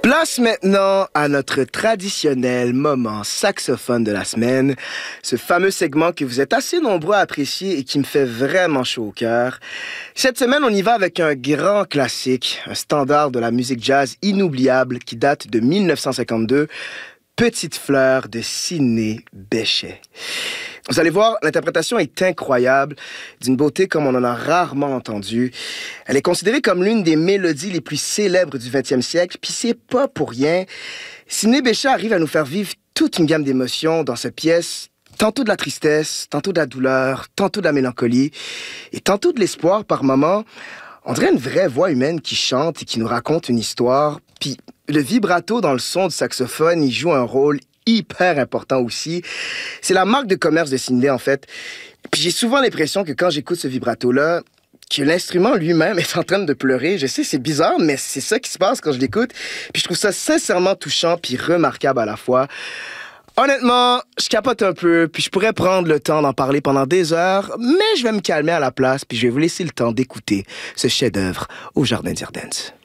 Place maintenant à notre traditionnel moment saxophone de la semaine, ce fameux segment que vous êtes assez nombreux à apprécier et qui me fait vraiment chaud au cœur. Cette semaine, on y va avec un grand classique, un standard de la musique jazz inoubliable qui date de 1952, Petite fleur de Sidney Bechet. Vous allez voir, l'interprétation est incroyable, d'une beauté comme on en a rarement entendu. Elle est considérée comme l'une des mélodies les plus célèbres du 20e siècle, puis c'est pas pour rien. Sidney Bechet arrive à nous faire vivre toute une gamme d'émotions dans cette pièce, tantôt de la tristesse, tantôt de la douleur, tantôt de la mélancolie, et tantôt de l'espoir par moments. On dirait une vraie voix humaine qui chante et qui nous raconte une histoire, puis le vibrato dans le son du saxophone, il joue un rôle hyper important aussi. C'est la marque de commerce de Sidney, en fait. Puis j'ai souvent l'impression que quand j'écoute ce vibrato-là, que l'instrument lui-même est en train de pleurer. Je sais, c'est bizarre, mais c'est ça qui se passe quand je l'écoute. Puis je trouve ça sincèrement touchant puis remarquable à la fois. Honnêtement, je capote un peu, puis je pourrais prendre le temps d'en parler pendant des heures, mais je vais me calmer à la place, puis je vais vous laisser le temps d'écouter ce chef-d'œuvre au Jardin d'Irdennes.